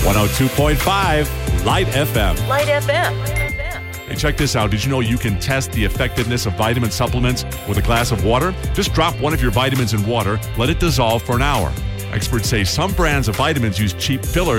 102.5 Light FM. Light FM. Hey, check this out. Did you know you can test the effectiveness of vitamin supplements with a glass of water? Just drop one of your vitamins in water, let it dissolve for an hour. Experts say some brands of vitamins use cheap fillers